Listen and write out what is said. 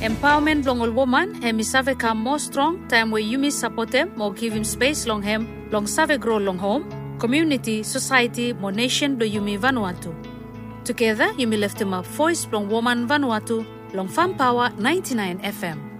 Empowerment long all woman, hemi save come more strong, time where you miss support them, more give him space long hem, long save grow long home, community, society, more nation do Yumi Vanuatu. Together, Yumi left him up voice long woman Vanuatu, long Farm Power 99 FM.